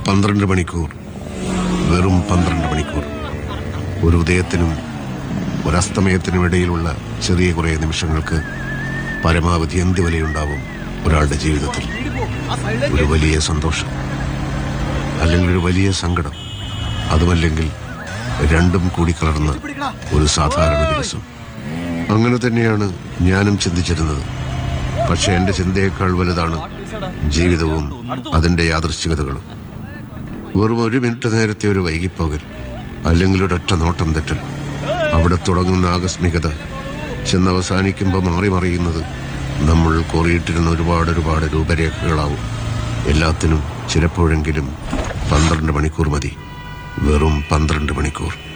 12 മണിക്കൂർ, വെറും 12 മണിക്കൂർ. ഒരു ഉദയത്തിനും ഒരസ്തമയത്തിനും ഇടയിലുള്ള ചെറിയ കുറേ നിമിഷങ്ങൾക്ക് പരമാവധി എന്ത് വിലയുണ്ടാവും ഒരാളുടെ ജീവിതത്തിൽ? ഒരു വലിയ സന്തോഷം, അല്ലെങ്കിൽ ഒരു വലിയ സങ്കടം, അതുമല്ലെങ്കിൽ രണ്ടും കൂടി കലർന്ന ഒരു സാധാരണ ദിവസം. അങ്ങനെ തന്നെയാണ് ഞാനും ചിന്തിച്ചിരുന്നത്. പക്ഷെ എന്റെ ചിന്തയേക്കാൾ വലുതാണ് ജീവിതവും അതിന്റെ യാദൃശ്ചികതകളും. വെറും 1 മിനിറ്റ് നേരത്തെ ഒരു വൈകിപ്പോകൽ, അല്ലെങ്കിൽ ഒരൊറ്റ നോട്ടം തെറ്റൽ, അവിടെ തുടങ്ങുന്ന ആകസ്മികത ചെന്നവസാനിക്കുമ്പോൾ മാറി മറിയുന്നത് നമ്മൾ കോറിയിട്ടിരുന്ന ഒരുപാട് രൂപരേഖകളാവും. എല്ലാത്തിനും ചിലപ്പോഴെങ്കിലും 12 മണിക്കൂർ മതി. വെറും 12 മണിക്കൂർ.